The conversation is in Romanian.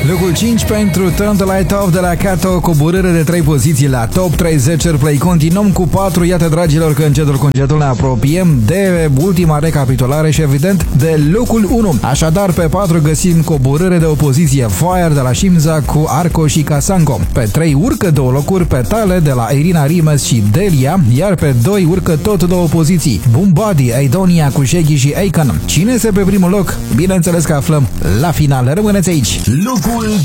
Locul 5 pentru Turn the Light Off de la Kato, coborâre de 3 poziții la Top 30 Airplay. Continuăm cu 4, iată dragilor că încetul ne apropiem de ultima recapitulare și evident de locul 1. Așadar pe 4 găsim coborâre de o poziție, Fire de la Shimza cu Arco și Kasanko. Pe 3 urcă 2 locuri, Petale de la Irina Rimes și Delia, iar pe 2 urcă tot 2 poziții, Boom Body, Aidonia cu Shaggy și Akon. Cine este pe primul loc? Bineînțeles că aflăm la final. Rămâneți aici! Locul